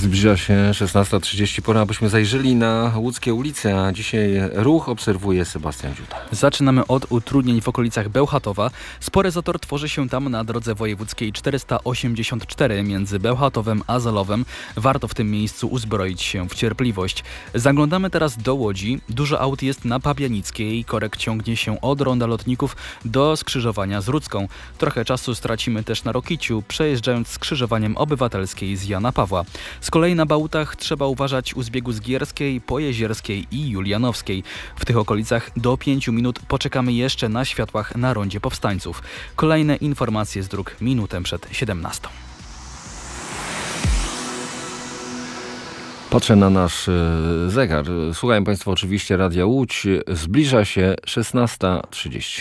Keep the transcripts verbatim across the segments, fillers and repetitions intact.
Zbliża się szesnasta trzydzieści. Pora, abyśmy zajrzeli na łódzkie ulice, a dzisiaj ruch obserwuje Sebastian Dziuda. Zaczynamy od utrudnień w okolicach Bełchatowa. Spory zator tworzy się tam na drodze wojewódzkiej czterysta osiemdziesiąt cztery między Bełchatowem a Zalowem. Warto w tym miejscu uzbroić się w cierpliwość. Zaglądamy teraz do Łodzi. Dużo aut jest na Pabianickiej. Korek ciągnie się od ronda Lotników do skrzyżowania z Rudzką. Trochę czasu stracimy też na Rokiciu, przejeżdżając skrzyżowaniem Obywatelskiej z Jana Pawła. Z kolei na Bałutach trzeba uważać u zbiegu Zgierskiej, Pojezierskiej i Julianowskiej. W tych okolicach do pięciu minut poczekamy jeszcze na światłach na rondzie Powstańców. Kolejne informacje z dróg minutę przed siedemnastą. Patrzę na nasz zegar. Słuchają Państwo oczywiście Radia Łódź. Zbliża się szesnasta trzydzieści.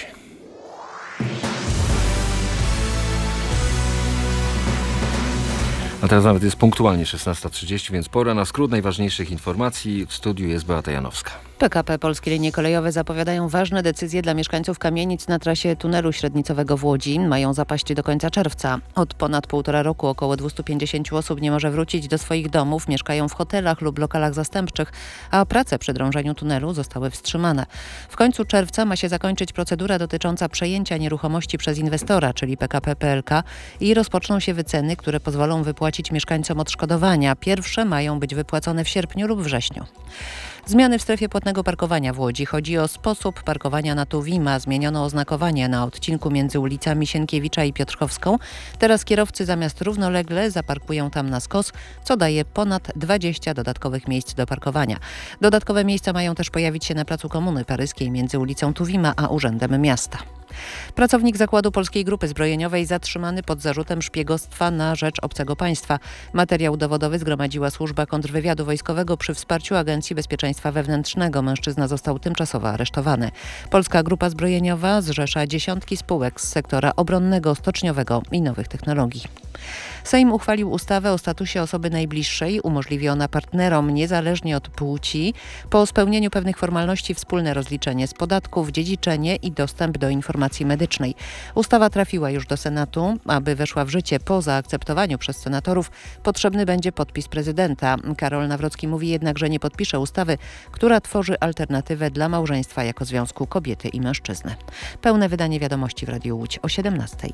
A teraz nawet jest punktualnie szesnasta trzydzieści, więc pora na skrót najważniejszych informacji. W studiu jest Beata Janowska. P K P Polskie Linie Kolejowe zapowiadają ważne decyzje dla mieszkańców kamienic na trasie tunelu średnicowego w Łodzi. Mają zapaść do końca czerwca. Od ponad półtora roku około dwieście pięćdziesiąt osób nie może wrócić do swoich domów, mieszkają w hotelach lub lokalach zastępczych, a prace przy drążeniu tunelu zostały wstrzymane. W końcu czerwca ma się zakończyć procedura dotycząca przejęcia nieruchomości przez inwestora, czyli P K P P L K, i rozpoczną się wyceny, które pozwolą wypłacić mieszkańcom odszkodowania. Pierwsze mają być wypłacone w sierpniu lub wrześniu. Zmiany w strefie płatnego parkowania w Łodzi. Chodzi o sposób parkowania na Tuwima. Zmieniono oznakowanie na odcinku między ulicami Sienkiewicza i Piotrkowską. Teraz kierowcy zamiast równolegle zaparkują tam na skos, co daje ponad dwadzieścia dodatkowych miejsc do parkowania. Dodatkowe miejsca mają też pojawić się na placu Komuny Paryskiej między ulicą Tuwima a Urzędem Miasta. Pracownik zakładu Polskiej Grupy Zbrojeniowej zatrzymany pod zarzutem szpiegostwa na rzecz obcego państwa. Materiał dowodowy zgromadziła służba kontrwywiadu wojskowego przy wsparciu Agencji Bezpieczeństwa Wewnętrznego. Mężczyzna został tymczasowo aresztowany. Polska Grupa Zbrojeniowa zrzesza dziesiątki spółek z sektora obronnego, stoczniowego i nowych technologii. Sejm uchwalił ustawę o statusie osoby najbliższej. Umożliwi ona partnerom, niezależnie od płci, po spełnieniu pewnych formalności wspólne rozliczenie z podatków, dziedziczenie i dostęp do informacji medycznej. Ustawa trafiła już do Senatu. Aby weszła w życie po zaakceptowaniu przez senatorów, potrzebny będzie podpis prezydenta. Karol Nawrocki mówi jednak, że nie podpisze ustawy, która tworzy alternatywę dla małżeństwa jako związku kobiety i mężczyzny. Pełne wydanie wiadomości w Radiu Łódź o siedemnastej.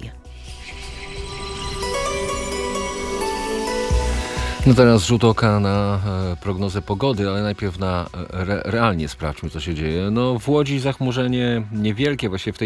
No teraz rzut oka na e, prognozę pogody, ale najpierw na re, realnie sprawdźmy, co się dzieje. No w Łodzi zachmurzenie niewielkie, właściwie w tej